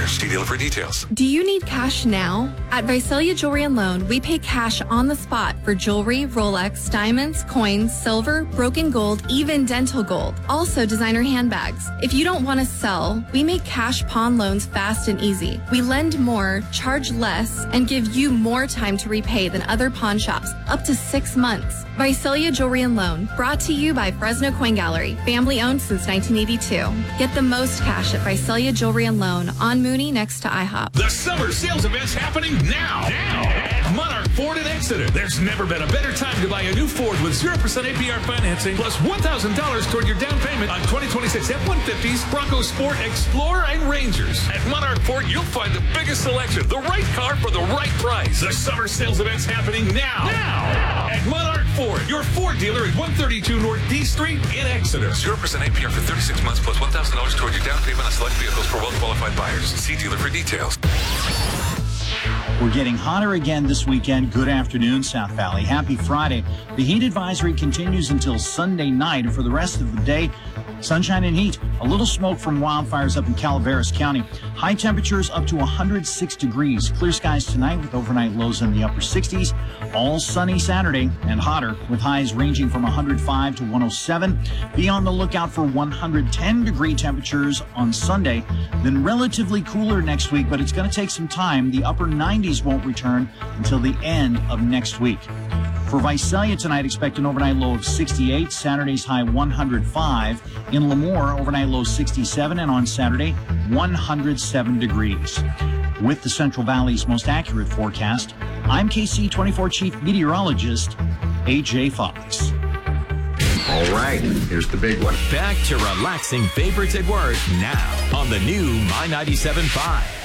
buyers. See dealer for details. Do you need cash now? At Visalia Jewelry and Loan, we pay cash on the spot for jewelry, Rolex, diamonds, coins, silver, broken gold, even dental gold. Also designer handbags. If you don't want to sell, we make cash pawn loans fast and easy. We lend more, charge less, and give you more time to repay than other pawn shops, up to 6 months. Visalia Jewelry and Loan, brought to you by Fresno Coin Gallery, family owned since 1982. Get the most cash at Visalia Jewelry and Loan on Mooney next to IHOP. The summer sales event's happening now at Monarch Ford in Exeter. There's never been a better time to buy a new Ford with 0% APR financing plus $1,000 toward your down payment on 2026 F-150s, Bronco Sport, Explorer, and Rangers. At Monarch Ford, you'll find the biggest selection, the right car for the right price. The summer sales event's happening now at Monarch Ford, your Ford dealer at 132 North D Street in Exeter. 0% APR for 36 months plus $1,000 toward your down payment on select vehicles for well-qualified buyers. See dealer for details. We're getting hotter again this weekend. Good afternoon, South Valley. Happy Friday. The heat advisory continues until Sunday night, and for the rest of the day, sunshine and heat. A little smoke from wildfires up in Calaveras County. High temperatures up to 106 degrees. Clear skies tonight with overnight lows in the upper 60s. All sunny Saturday and hotter with highs ranging from 105 to 107. Be on the lookout for 110-degree temperatures on Sunday. Then relatively cooler next week, but it's going to take some time. The upper 90s won't return until the end of next week. For Visalia tonight, expect an overnight low of 68, Saturday's high 105. In Lemoore, overnight low 67, and on Saturday, 107 degrees. With the Central Valley's most accurate forecast, I'm KC24 Chief Meteorologist, A.J. Fox. All right, here's the big one. Back to relaxing favorites at work now on the new My 97.5.